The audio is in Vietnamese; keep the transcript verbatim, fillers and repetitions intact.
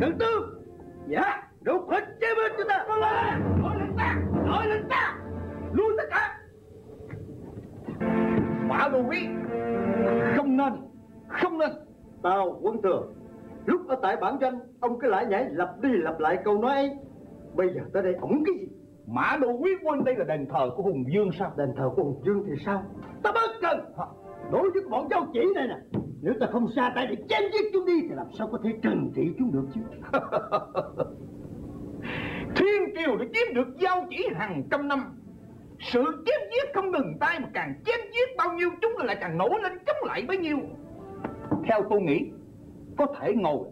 Thượng tướng. Dạ, rút hết chế bên cho ta. Nổi lên ta, nổi lên ta. Lui tất cả. Mã Đồ Quý, không nên, không nên. Tao quân thừa, lúc ở tại bản doanh ông cứ lại nhảy lặp đi lặp lại câu nói ấy. Bây giờ tới đây ổng cái gì? Mã Đồ Quý quên đây là đền thờ của Hùng Dương sao? Đền thờ của Hùng Dương thì sao? Ta bất cần. Đối với bọn giao chỉ này nè, nếu ta không ra tay để chém giết chúng đi thì làm sao có thể trừng trị chúng được chứ? Thiên Kiều đã chiếm được giao chỉ hàng trăm năm. Sự chém giết không ngừng tay, mà càng chém giết bao nhiêu chúng lại càng nổi lên chống lại bấy nhiêu. Theo tôi nghĩ, có thể ngồi